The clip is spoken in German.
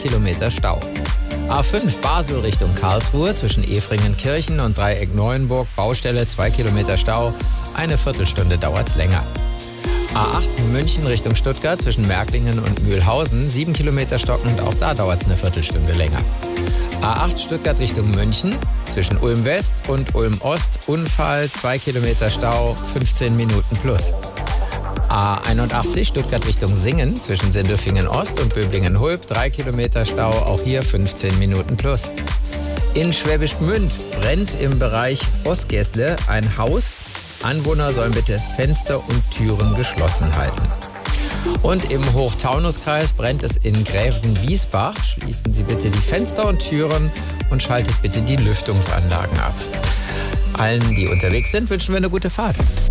Kilometer Stau. A5 Basel Richtung Karlsruhe zwischen Efringen-Kirchen und Dreieck-Neuenburg, Baustelle, 2 Kilometer Stau, eine Viertelstunde dauert's länger. A8 München Richtung Stuttgart zwischen Märklingen und Mühlhausen, 7 Kilometer stockend, auch da dauert's eine Viertelstunde länger. A8 Stuttgart Richtung München zwischen Ulm West und Ulm Ost, Unfall, 2 Kilometer Stau, 15 Minuten plus. A81 Stuttgart Richtung Singen zwischen Sindelfingen Ost und Böblingen-Hulb, 3 Kilometer Stau, auch hier 15 Minuten plus. In Schwäbisch Gmünd brennt im Bereich Ostgesle ein Haus. Anwohner sollen bitte Fenster und Türen geschlossen halten. Und im Hochtaunuskreis brennt es in Gräfenwiesbach. Schließen Sie bitte die Fenster und Türen und schaltet bitte die Lüftungsanlagen ab. Allen, die unterwegs sind, wünschen wir eine gute Fahrt.